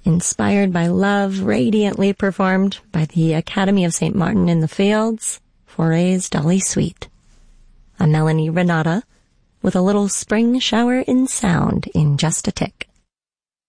Inspired by Love, radiantly performed by the Academy of St. Martin in the Fields, Fauré's Dolly Suite. A Melanie Renata with a little spring shower in sound in just a tick.